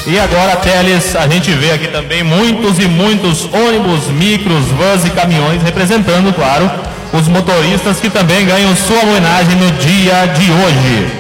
E agora, Teles, a gente vê aqui também muitos e muitos ônibus, micros, vans e caminhões representando, claro, os motoristas que também ganham sua homenagem no dia de hoje.